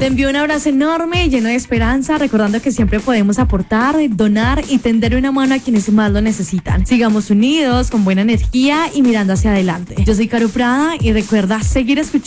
Te envío un abrazo enorme, lleno de esperanza, recordando que siempre podemos aportar, donar y tender una mano a quienes más lo necesitan. Sigamos unidos, con buena energía y mirando hacia adelante. Yo soy Caro Prada y recuerda seguir escuchando